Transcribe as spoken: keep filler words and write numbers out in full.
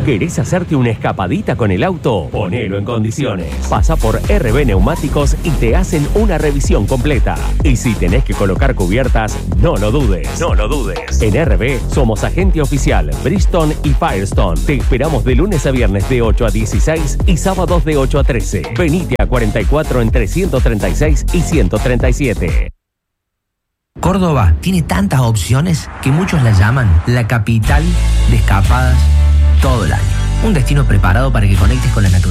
¿Querés hacerte una escapadita con el auto? Ponelo en condiciones. Pasa por R B Neumáticos y te hacen una revisión completa. Y si tenés que colocar cubiertas, no lo dudes. No lo dudes. En R B somos agente oficial Bridgestone y Firestone. Te esperamos de lunes a viernes de ocho a dieciséis y sábados de ocho a trece. Venite a cuarenta y cuatro entre ciento treinta y seis y ciento treinta y siete. Córdoba tiene tantas opciones que muchos la llaman la capital de escapadas todo el año. Un destino preparado para que conectes con la naturaleza.